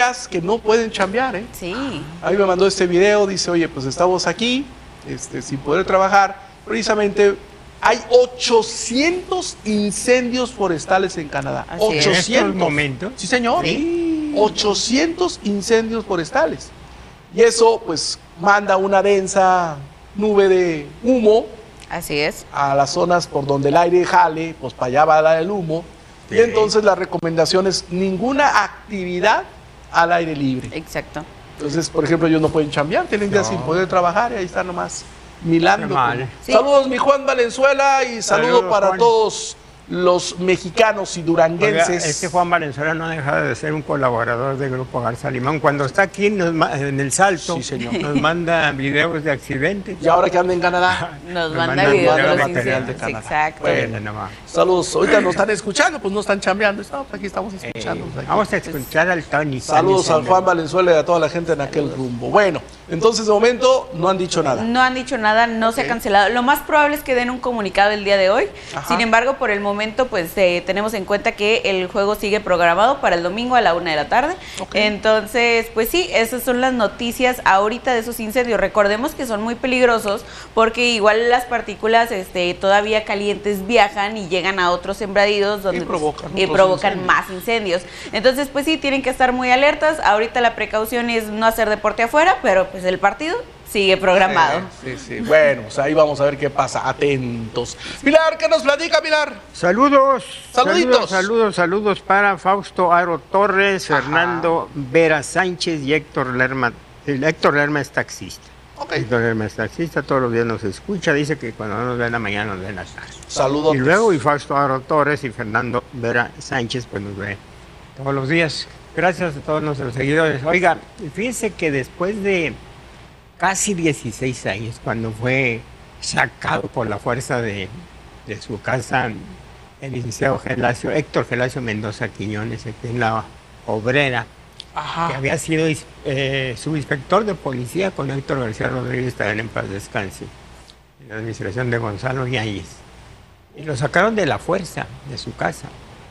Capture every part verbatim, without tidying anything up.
que no pueden chambear, ¿eh? Sí. A mí me mandó este video, dice, oye, pues estamos aquí, este, sin poder trabajar. Precisamente hay ochocientos incendios forestales en Canadá. Así ochocientos. En estos momentos. Sí, señor. Sí. ochocientos incendios forestales. Y eso, pues, manda una densa nube de humo. Así es. A las zonas por donde el aire jale, pues para allá va a dar el humo. Sí. Y entonces la recomendación es ninguna actividad al aire libre. Exacto. Entonces, por ejemplo, ellos no pueden chambear, tienen días no. sin poder trabajar y ahí están nomás milando. Sí. Saludos, mi Juan Valenzuela, y saludos, saludos para Juan. todos los mexicanos y duranguenses. Oiga, este Juan Valenzuela no deja de ser un colaborador del Grupo Garza Limón. Cuando está aquí nos, en el Salto, sí, señor. Nos manda videos de accidentes. Y ahora que anda en Canadá, nos, nos manda, manda videos de material de Canadá. Exacto. Bueno, saludos. Ahorita nos están escuchando, pues no están chambeando. No, pues aquí estamos escuchando. Eh, aquí. Vamos a escuchar al Tony. Saludos al Juan Valenzuela y a toda la gente en aquel saludos. rumbo. Bueno, entonces de momento no han dicho nada. No han dicho nada, no okay. se ha cancelado. Lo más probable es que den un comunicado el día de hoy. Ajá. Sin embargo, por el momento, pues eh, tenemos en cuenta que el juego sigue programado para el domingo a la una de la tarde. Okay. Entonces, pues sí, esas son las noticias ahorita de esos incendios. Recordemos que son muy peligrosos porque igual las partículas este, todavía calientes viajan y llegan a otros sembradíos donde y provocan, pues, y provocan incendios. más incendios. Entonces, pues sí, tienen que estar muy alertas. Ahorita la precaución es no hacer deporte afuera, pero pues el partido sigue programado. Sí, sí, sí. Bueno, pues ahí vamos a ver qué pasa. Atentos. Pilar, ¿qué nos platica, Pilar? Saludos. Saluditos. Saludos, saludos, saludos para Fausto Aro Torres, Ajá. Fernando Vera Sánchez y Héctor Lerma. El Héctor Lerma es taxista. Okay. Héctor Lerma es taxista, todos los días nos escucha, dice que cuando no nos ve en la mañana, nos ve en la tarde. Saludos. Y luego, y Fausto Aro Torres y Fernando Vera Sánchez, pues nos ve todos los días. Gracias a todos nuestros seguidores. Oiga, fíjense que después de casi dieciséis años, cuando fue sacado por la fuerza de, de su casa el licenciado Gelacio, Héctor Gelacio Mendoza Quiñones, aquí en la Obrera, Ajá. que había sido eh, subinspector de policía con Héctor García Rodríguez, también en paz descanse, en la administración de Gonzalo Yáñez. Y lo sacaron de la fuerza de su casa,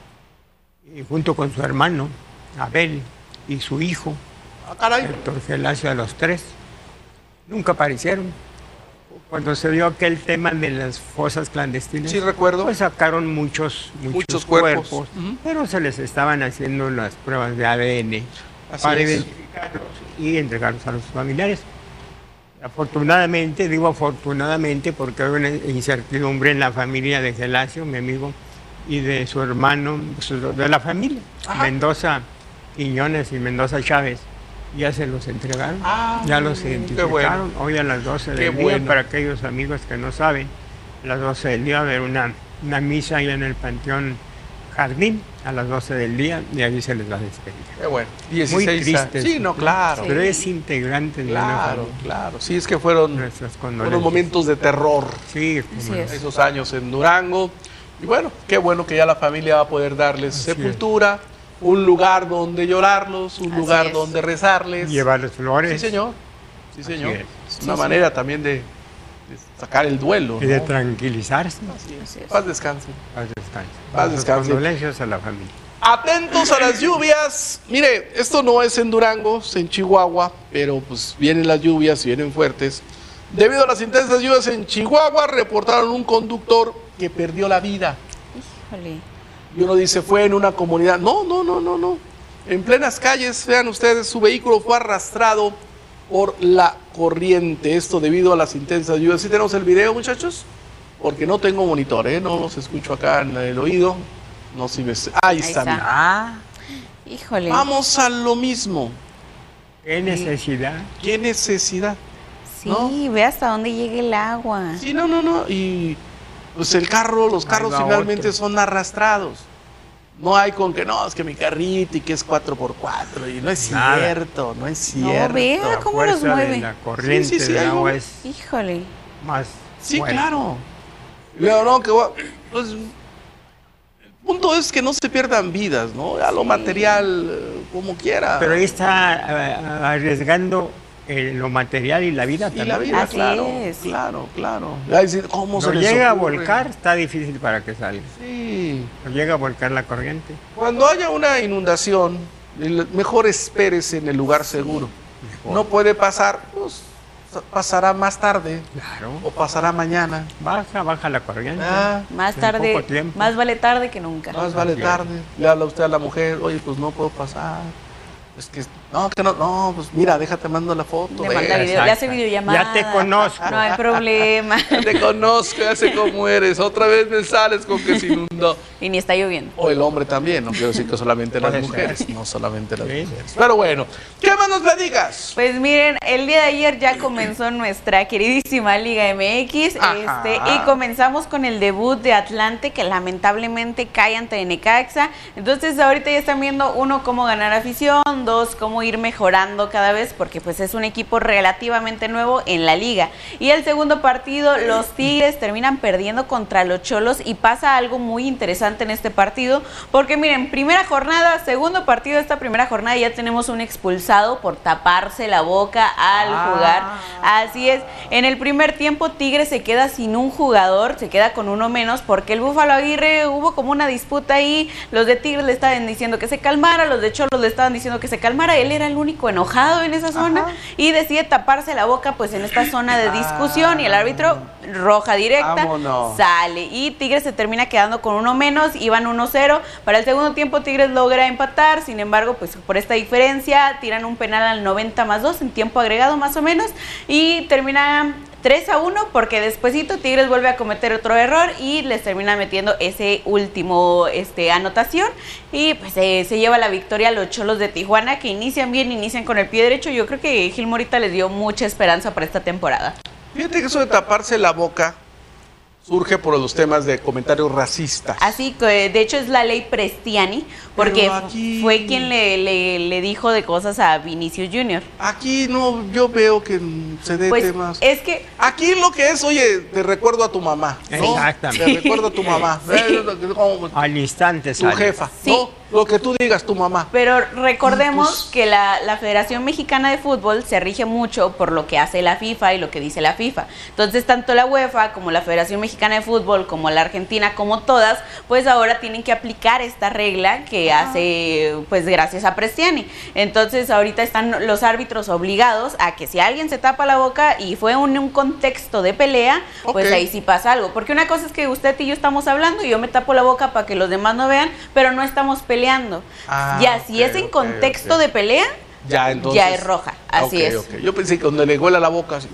y junto con su hermano, Abel, y su hijo, ah, caray. Héctor Gelacio, a los tres. Nunca aparecieron. Cuando se dio aquel tema de las fosas clandestinas, sí, recuerdo. Pues sacaron muchos, muchos, muchos cuerpos, cuerpos, uh-huh. pero se les estaban haciendo las pruebas de A D N Así para es. identificarlos y entregarlos a los familiares. Afortunadamente, digo afortunadamente, porque hay una incertidumbre en la familia de Gelacio, mi amigo, y de su hermano, de la familia, Ajá. Mendoza Quiñones y Mendoza Chávez. Ya se los entregaron, ah, ya los identificaron. Bueno. Hoy a las doce Qué del día, bueno. para aquellos amigos que no saben, a las doce del día va a haber una, una misa ahí en el Panteón Jardín, a las doce del día, y ahí se les va a despedir. Qué bueno. dieciséis Muy tristes. Sí, no, claro. Pero es integrante de claro, una familia. Claro, sí, es que fueron, fueron momentos de terror. Sí, sí es. Esos años en Durango. Y bueno, qué bueno que ya la familia va a poder darles Así sepultura. Es. Un lugar donde llorarlos, un Así lugar es. donde rezarles. Llevarles flores. Sí, señor. Sí, señor. Es. Sí, Una sí. manera también de, de sacar el duelo. Y ¿no? de tranquilizarse. Así es. Así es. Paz descanse. Paz descanse. Paz descanse. Condolencias a la familia. Atentos a las lluvias. Mire, esto no es en Durango, es en Chihuahua, pero pues vienen las lluvias y vienen fuertes. Debido a las intensas lluvias en Chihuahua, reportaron un conductor que perdió la vida. Híjole. Y uno dice, fue en una comunidad. No, no, no, no, no. En plenas calles, vean ustedes, su vehículo fue arrastrado por la corriente. Esto debido a las intensas lluvias. ¿Sí tenemos el video, muchachos? Porque no tengo monitor, ¿eh? No los escucho acá en el oído. No si me... Ahí, Ahí está. está. Ah, híjole. Vamos a lo mismo. ¿Qué necesidad? ¿Qué necesidad? Sí, ¿no? Ve hasta dónde llega el agua. Sí, no, no, no. Y... pues el carro, los carros finalmente otro. son arrastrados. No hay con que no, es que mi carrito y que es cuatro por cuatro. Y no es Nada. cierto, no es cierto. No, vea cómo los mueve. La corriente sí, sí, sí, de agua no. es Híjole. más Sí, fuerte. claro. Pero no, que va, pues, el punto es que no se pierdan vidas, ¿no? A lo sí. material, como quiera. Pero ahí está uh, arriesgando eh, lo material y la vida y también. la vida, Así claro, es. claro, claro. Decir, ¿cómo no se les llega ocurre? a volcar, está difícil para que salga. Sí. No llega a volcar la corriente. Cuando haya una inundación, Mejor espérese en el lugar seguro. Mejor. No puede pasar, pues pasará más tarde. Claro. O pasará mañana. Baja, baja la corriente. Ah, más tarde, más vale tarde que nunca. Más vale tarde. Le habla usted a la mujer, oye, pues no puedo pasar. Es que, no, que no, no, pues mira, déjate, mando la foto. Le manda video, le hace videollamada. Ya te conozco. No hay problema. Ya te conozco, ya sé cómo eres. Otra vez me sales con que se inundó. Y ni está lloviendo. O el hombre también, no quiero decir que solamente las Puede mujeres, ser. no solamente las Sí. mujeres. Pero bueno, ¿qué más nos platicas? Pues miren, el día de ayer ya comenzó nuestra queridísima Liga M X, este, y comenzamos con el debut de Atlante, que lamentablemente cae ante Necaxa. Entonces ahorita ya están viendo, uno, cómo ganar afición, dos, cómo ir mejorando cada vez, porque pues es un equipo relativamente nuevo en la liga. Y el segundo partido, los Tigres terminan perdiendo contra los Cholos, y pasa algo muy interesante en este partido, porque miren, primera jornada, segundo partido de esta primera jornada, ya tenemos un expulsado por taparse la boca al ah. jugar. Así es, en el primer tiempo Tigres se queda sin un jugador, se queda con uno menos, porque el Búfalo Aguirre hubo como una disputa ahí, los de Tigres le estaban diciendo que se calmara, los de Cholos le estaban diciendo que se calmara, él era el único enojado en esa zona. Ajá. Y decide taparse la boca pues en esta zona de discusión, ah. y el árbitro, roja directa, Vámonos. sale, y Tigres se termina quedando con uno menos, iban uno cero. Para el segundo tiempo Tigres logra empatar, sin embargo pues por esta diferencia tiran un penal al noventa más dos en tiempo agregado más o menos, y termina tres a uno, porque despuesito Tigres vuelve a cometer otro error y les termina metiendo ese último este, anotación, y pues eh, se lleva la victoria a los Cholos de Tijuana, que inician bien, inician con el pie derecho. Yo creo que Gil Morita les dio mucha esperanza para esta temporada. Fíjate que eso de taparse la boca surge por los temas de comentarios racistas. Así que, de hecho, es la ley Prestiani, porque aquí fue quien le, le, le dijo de cosas a Vinicius Junior Aquí no, yo veo que se dé pues temas. Es que aquí lo que es, oye, te recuerdo a tu mamá, ¿no? Exactamente. Te recuerdo a tu mamá. Sí. Al instante tu jefa, sí. ¿no? Lo que tú digas, tu mamá. Pero recordemos pues, que la, la Federación Mexicana de Fútbol se rige mucho por lo que hace la FIFA y lo que dice la FIFA. Entonces, tanto la UEFA como la Federación Mexicana de Fútbol, como la Argentina, como todas, pues ahora tienen que aplicar esta regla que ah. hace, pues gracias a Prestiani. Entonces, ahorita están los árbitros obligados a que si alguien se tapa la boca y fue un, un contexto de pelea, okay. pues ahí sí pasa algo. Porque una cosa es que usted y yo estamos hablando y yo me tapo la boca para que los demás no vean, pero no estamos peleando. Ah, ya, si okay, es en okay, contexto okay. de pelea, ya, entonces, ya es roja, así okay, es. Okay. Yo pensé que cuando le huela la boca. Así.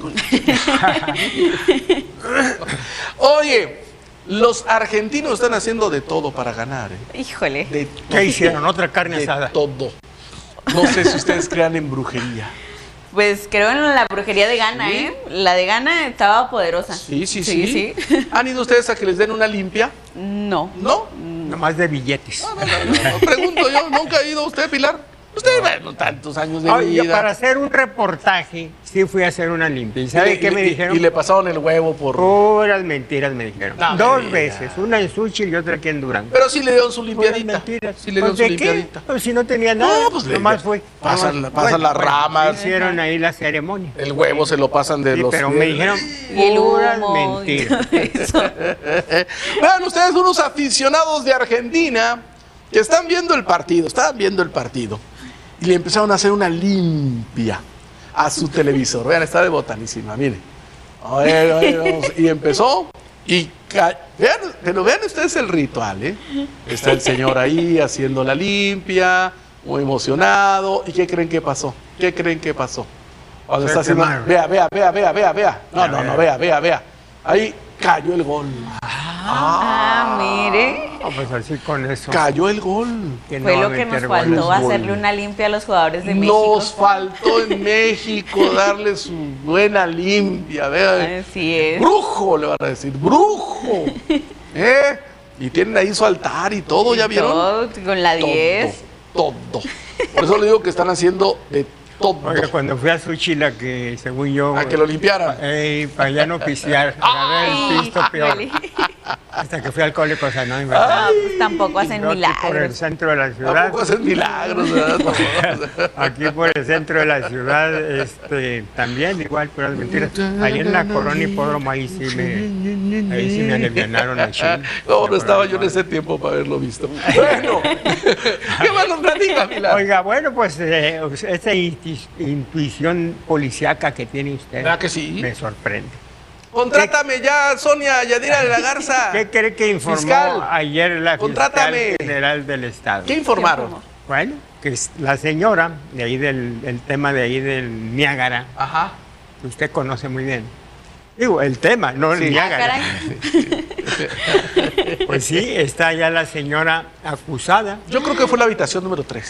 Oye, los argentinos están haciendo de todo para ganar. ¿eh? Híjole. De ¿Qué hicieron? Otra carne de asada. Todo. No sé si ustedes crean en brujería. Pues creo en la brujería de Ghana, ¿Sí? ¿eh? La de Ghana estaba poderosa. Sí, sí, sí, sí. sí. ¿Han ido ustedes a que les den una limpia? No. ¿No? Nomás de billetes. No, no, no, no, no. Pregunto yo, ¿nunca ha ido usted, Pilar? Usted, bueno, tantos años de Oye, vida. Para hacer un reportaje, sí fui a hacer una limpia. ¿Y sabe y, qué y, me y, dijeron? Y le pasaron el huevo por... Puras mentiras me dijeron. No, Dos mira. veces, una en Suchil y otra aquí en Durango. Pero sí le dieron su limpiadita. Puras mentiras. Sí le pues dieron ¿de su qué? limpiadita. Pues si no tenía nada, no, pues nomás fue. Pasan, nomás, pasan bueno, las bueno, ramas. Hicieron ahí la ceremonia. El huevo se lo pasan de sí, los... pero me dijeron el puras humo, mentiras. Vean ustedes, unos aficionados de Argentina que están viendo el partido, estaban viendo el partido. Y le empezaron a hacer una limpia a su televisor. Vean, está de botanísima, miren. A ver, a ver, vamos. Y empezó y ca... vean, pero vean ustedes el ritual, ¿eh? Está el señor ahí haciendo la limpia, muy emocionado. ¿Y qué creen que pasó? ¿Qué creen que pasó? Cuando está haciendo... Vea, vea, vea, vea, vea, vea. No, no, no, vea, vea, vea. Ahí cayó el gol. Ah, mire. No, pues así con eso. Cayó el gol. Que Fue lo que nos faltó, goles. hacerle una limpia a los jugadores de México. Nos faltó en México darle su buena limpia. Vean. Así es. Brujo, le van a decir. Brujo. ¿Eh? Y tienen ahí su altar y todo, ¿ya vieron? Todo, con la diez. Todo, todo. Por eso le digo que están haciendo de todo. Oiga, cuando fui a Suchila, que según yo... A que lo limpiaran. Eh, para ya no oficiar, para ver el pisto peor. Hasta que fui a Alcohólicos Anónimos. Ah, pues tampoco hacen milagros. Por el centro de la ciudad. Tampoco hacen milagros, ¿verdad? Aquí por el centro de la ciudad, este, también igual, puras mentiras. Ahí en la Corona Hipódromo, ahí sí me, Ahí sí me alivianaron el chin. No, no estaba yo en ese tiempo para haberlo visto. Bueno, ¿qué más nos platica, Pilar? Oiga, bueno, pues eh, esa intuición policíaca que tiene usted. ¿Verdad que sí? Me sorprende. Contrátame ya, Sonia Yadira de la Garza. ¿Qué cree que informó fiscal, ayer la Contrátame. Fiscal General del Estado? ¿Qué informaron? Bueno, que la señora, de ahí del el tema de ahí del Niágara, ajá, que usted conoce muy bien. Digo, el tema, no el sí. Niágara. Pues sí, está ya la señora acusada. Yo creo que fue la habitación número tres.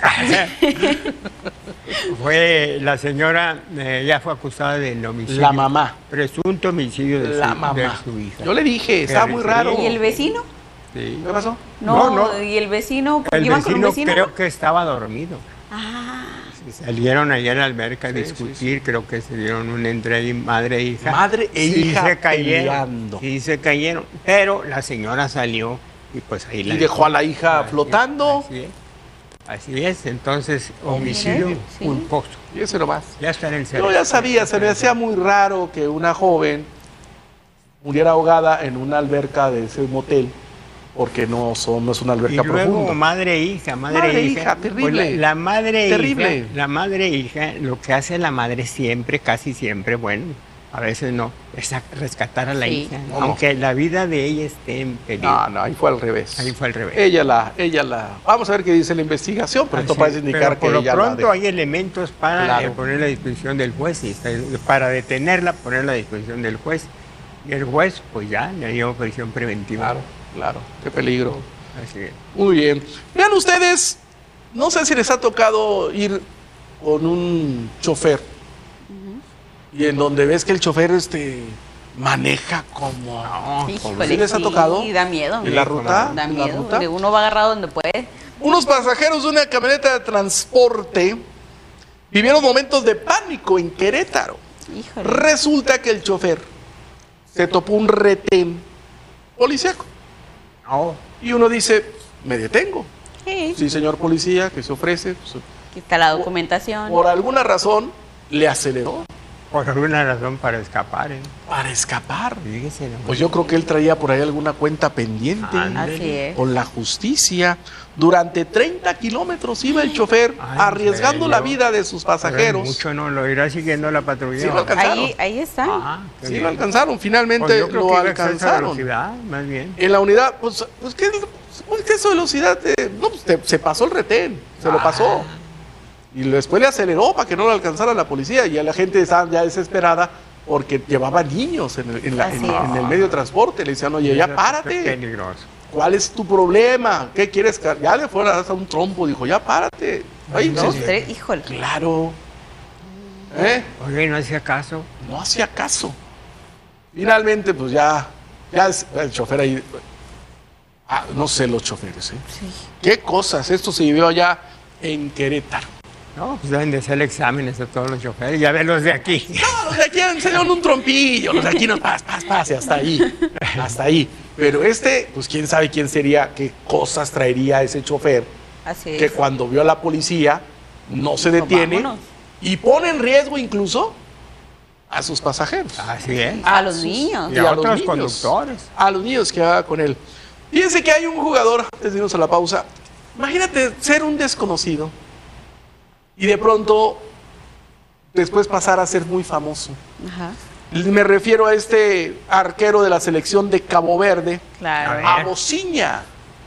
Fue la señora, eh, ya fue acusada del homicidio. La mamá. Presunto homicidio de, la su, mamá. de su hija. Yo le dije, estaba muy raro. ¿Y el vecino? Sí. ¿Qué pasó? No, no, no. ¿Y el vecino? El ¿Iban vecino, con un vecino creo que estaba dormido. Ah. Salieron allá en la alberca a sí, discutir, sí, sí. Creo que se dieron un entre madre e hija. Madre e sí hija se cayeron, peleando. Sí se cayeron, pero la señora salió y pues ahí la y dejó a la hija así, flotando. Así es, así es. Entonces homicidio sí. culposo. Y eso nomás. Ya está en el cerebro. Yo ya sabía, se me hacía muy raro que una joven muriera ahogada en una alberca de ese motel. Porque no, son, no es una alberca y luego, profunda. madre e hija, madre, madre e hija. hija, terrible. Pues la, la madre terrible. hija, la madre e hija, lo que hace la madre siempre, casi siempre, bueno, a veces no, es rescatar a la sí. hija. No, aunque no. la vida de ella esté en peligro. No, no, ahí fue al revés. Ahí fue al revés. Ella la, ella la. Vamos a ver qué dice la investigación, pero Así, esto parece indicar pero por que lo ella pronto la hay elementos para claro. eh, poner a disposición del juez y para detenerla, ponerla a disposición del juez. Y el juez, pues ya, le dio prisión preventiva. Claro, claro, qué peligro. Así es. Muy bien. Vean ustedes, no sé si les ha tocado ir con un chofer uh-huh. y en donde ves que el chofer este maneja como... No, Híjole, ¿Sí les ha tocado? Sí, da miedo. ¿En la ruta? Da miedo, ¿La ruta? De uno va agarrado donde puede. Unos pasajeros de una camioneta de transporte vivieron momentos de pánico en Querétaro. Híjole. Resulta que el chofer se topó un retén policíaco. Oh. Y uno dice, me detengo. Sí. Sí, señor policía, que se ofrece. Pues, aquí está la documentación. Por, por alguna razón, le aceleró. Por alguna razón para escapar. ¿eh? Para escapar. Fíjese, no, pues yo creo que él traía por ahí alguna cuenta pendiente. Así es. Con la justicia. Durante treinta kilómetros iba el chofer Ay, arriesgando la vida de sus pasajeros. Mucho no, lo irá siguiendo la patrulla. Sí, lo alcanzaron. Ahí, ahí está. Ah, sí, bien. Lo alcanzaron. Finalmente pues lo que alcanzaron. Velocidad, más bien. En la unidad, pues, pues ¿qué exceso de velocidad? Eh, no, pues te, se pasó el retén, se ah. lo pasó. Y después le aceleró para que no lo alcanzara la policía. Y la gente estaba ya desesperada porque llevaba niños en el, en la, en, en el medio de transporte. Le decían, oye, ya párate. Es peligroso. ¿Cuál es tu problema? ¿Qué quieres? Ya le fueron a dar un trompo. Dijo, ya párate. Ay, Dos, sí. tres, híjole. Claro. ¿Eh? Oye, no hacía caso. No hacía caso. Finalmente, pues ya, ya el chofer ahí. Ah, no sé los choferes, ¿eh? Sí. ¿Qué cosas? Esto se vivió allá en Querétaro. No, pues deben de hacer exámenes a todos los choferes. Ya ven los de aquí. No, los de aquí enseñaron un trompillo. Los de aquí no, pas, pas, pas, hasta ahí. Hasta ahí. Pero este, pues quién sabe quién sería, qué cosas traería ese chofer. Así es. Que cuando vio a la policía, no se detiene. Vámonos. Y pone en riesgo incluso a sus pasajeros. Así es. A, a los niños. Y a, y a otros niños, conductores. A los niños que va con él. Fíjense que hay un jugador, antes de irnos a la pausa, imagínate ser un desconocido y de pronto después pasar a ser muy famoso. Ajá. Me refiero a este arquero de la selección de Cabo Verde, claro. a Bociña.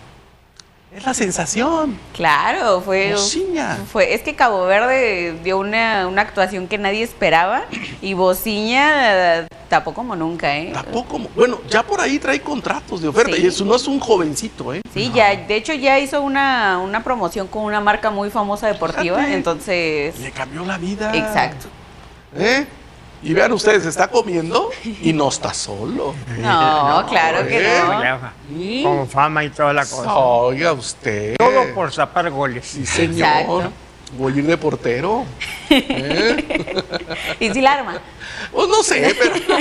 Es la sensación. Claro, fue, Bociña. fue. Es que Cabo Verde dio una, una actuación que nadie esperaba y Bociña tapó como nunca, ¿eh? Tapó como. Bueno, ya por ahí trae contratos de oferta sí. y eso no es un jovencito, ¿eh? Sí, no. ya, de hecho ya hizo una, una promoción con una marca muy famosa deportiva, Fíjate, entonces. Le cambió la vida. Exacto. ¿Eh? Y vean ustedes, está comiendo y no está solo. No, no claro que ¿eh? no. ¿Sí? Con fama y toda la cosa. Oiga usted. Todo por zapar goles. Sí, señor. Exacto. Voy a ir de portero. ¿Eh? ¿Y si la arma? Pues no sé,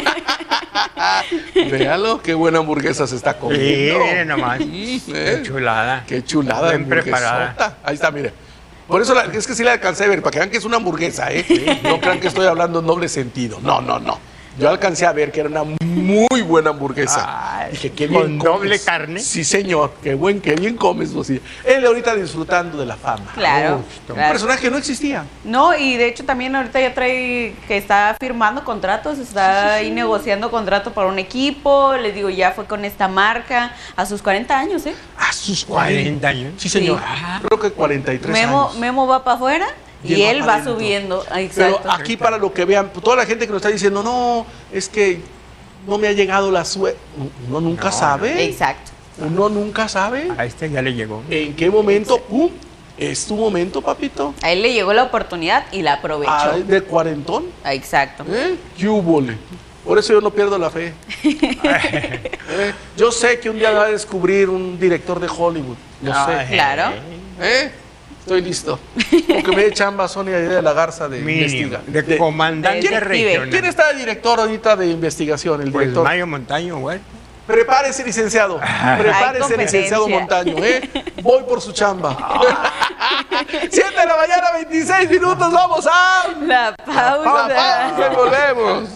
pero... Véalo, qué buena hamburguesa se está comiendo. Sí, mire nomás. ¿Eh? Qué chulada. Qué chulada. Bien preparada. Ahí está, mire. Por eso la, es que sí la alcancé a ver, para que vean que es una hamburguesa, ¿eh? Sí. No crean que estoy hablando en doble sentido. No, no, no. Yo alcancé a ver que era una muy buena hamburguesa. Ay, Dije, qué bien ¿con comes. doble carne? Sí, señor. Qué buen, qué bien comes, Rocío. Él ahorita disfrutando de la fama. Claro, Justo. Un claro. personaje que no existía. No, y de hecho también ahorita ya trae que está firmando contratos, está ahí negociando contrato para un equipo, les digo, ya fue con esta marca a sus cuarenta años, ¿eh? A sus cuarenta años. Sí, señor. Sí. Creo que cuarenta y tres Memo, años. Memo va para afuera y Llegó él va adentro. subiendo. Ah, Pero exacto. aquí para lo que vean, toda la gente que nos está diciendo, no, es que no me ha llegado la suerte. Uno nunca No, sabe. Exacto. Uno nunca sabe A este ya le llegó. en qué momento, ¡pum! Es tu momento, papito. A él le llegó la oportunidad y la aprovechó. Ah, de cuarentón. Ah, exacto. ¿Eh? ¿Qué hubole? Por eso yo no pierdo la fe. ¿Eh? Yo sé que un día va a descubrir un director de Hollywood. Lo sé. Ay, Claro. ¿Eh? Estoy listo. Porque me dé chamba Sonia de la Garza de Mínimo, investiga. de, de- comandante de detective. regional. ¿Quién está de director ahorita de investigación? El Pues director. Mario Montaño, güey. Prepárese, licenciado. Hay Prepárese, competencia. licenciado Montaño. ¿eh? Voy por su chamba. siete de la mañana, veintiséis minutos. Vamos a La pausa. la pausa y volvemos.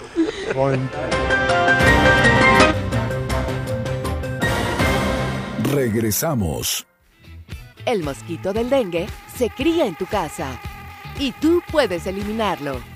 Regresamos. El mosquito del dengue se cría en tu casa y tú puedes eliminarlo.